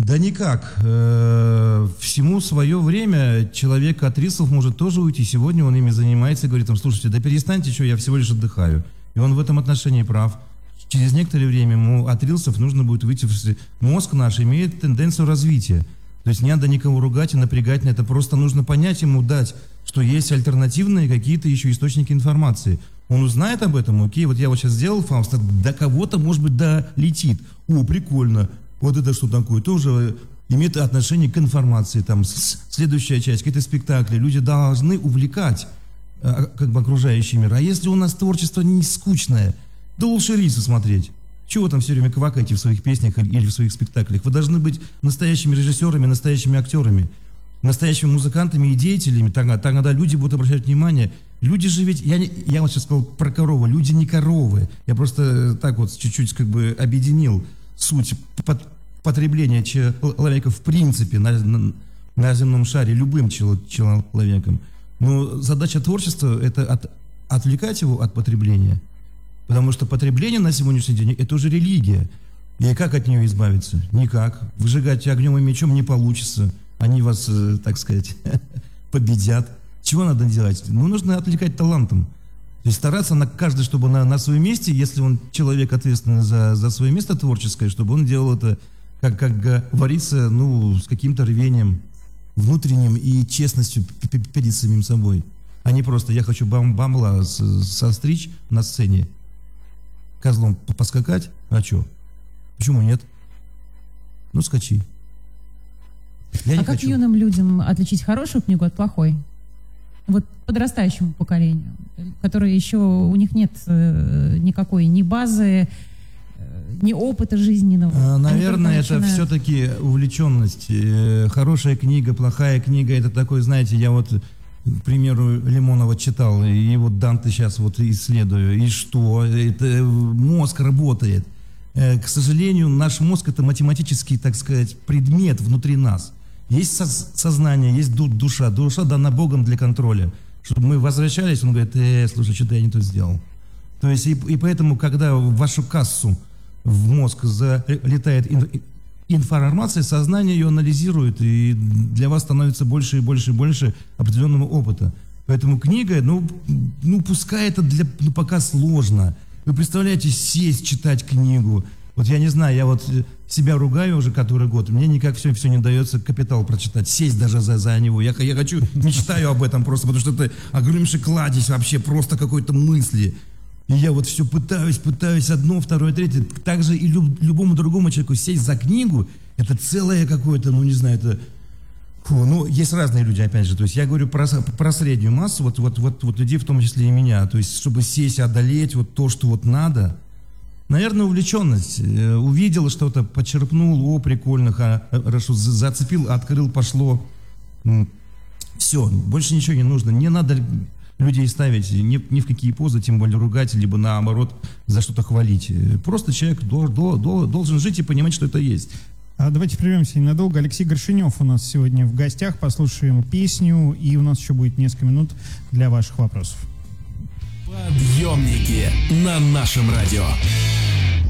Да никак. Всему свое время человек от рилсов может тоже уйти. Сегодня он ими занимается и говорит, там, слушайте, да перестаньте, что я всего лишь отдыхаю. И он в этом отношении прав. Через некоторое время ему от рилсов нужно будет выйти. Мозг наш имеет тенденцию развития. То есть не надо никого ругать и напрягать на это. Просто нужно понять ему, дать, что есть альтернативные какие-то еще источники информации. Он узнает об этом, окей, вот я вот сейчас сделал Фауста, до кого-то, может быть, долетит. О, прикольно. Вот это что такое? Тоже имеет отношение к информации. Там следующая часть, какие-то спектакли. Люди должны увлекать как бы окружающий мир. А если у нас творчество не скучное, да лучше рилсы смотреть. Чего вы там все время квакаете в своих песнях или в своих спектаклях? Вы должны быть настоящими режиссерами, настоящими актерами, настоящими музыкантами и деятелями. Тогда люди будут обращать внимание. Люди же ведь, я вот сейчас сказал про корову, люди не коровы. Я просто так вот чуть-чуть как бы объединил суть потребления человека в принципе на земном шаре, любым человеком. Но задача творчества – это отвлекать его от потребления. Потому что потребление на сегодняшний день – это уже религия. И как от нее избавиться? Никак. Выжигать огнем и мечом не получится. Они вас, так сказать, победят. Чего надо делать? Ну, нужно отвлекать талантом. То есть стараться на каждый, чтобы на своем месте, если он человек ответственный за свое место творческое, чтобы он делал это, как говорится, ну, с каким-то рвением внутренним и честностью перед самим собой. А не просто «я хочу бамбла состричь на сцене». Козлом поскакать? А что? Почему нет? Ну, скачи. Я не как хочу. юным людям отличить хорошую книгу от плохой? Вот подрастающему поколению, которое еще, у них нет никакой ни базы, ни опыта жизненного. Наверное, это все-таки увлеченность. Хорошая книга, плохая книга, это такой, знаете, я вот... К примеру, Лимонова читал, и вот Данте сейчас вот исследую. И что? Это мозг работает. К сожалению, наш мозг – это математический, так сказать, предмет внутри нас. Есть сознание, есть душа. Душа дана Богом для контроля. Чтобы мы возвращались, он говорит, слушай, что-то я не то сделал. То есть, и поэтому, когда в вашу кассу, в мозг залетает информация, сознание ее анализирует, и для вас становится больше и больше и больше определенного опыта. Поэтому книга, ну пускай это пока сложно. Вы представляете, сесть, читать книгу. Вот я не знаю, я вот себя ругаю уже который год, мне никак все не дается «Капитал» прочитать, сесть даже за него. Я хочу, мечтаю об этом просто, потому что это огромнейший кладезь вообще, просто какой-то мысли. И я вот все пытаюсь одно, второе, третье. Также и любому другому человеку сесть за книгу, это целое какое-то, ну не знаю, это... Ну, есть разные люди, опять же. То есть я говорю про среднюю массу, вот людей, в том числе и меня. То есть чтобы сесть, одолеть вот то, что вот надо. Наверное, увлеченность. Увидел что-то, почерпнул, прикольно, хорошо, зацепил, открыл, пошло. Все, больше ничего не нужно. Не надо... людей ставить ни в какие позы, тем более ругать, либо наоборот за что-то хвалить. Просто человек должен жить и понимать, что это есть. Давайте прервемся ненадолго. Алексей Горшенев у нас сегодня в гостях. Послушаем песню, и у нас еще будет несколько минут для ваших вопросов. Подъемники на нашем радио.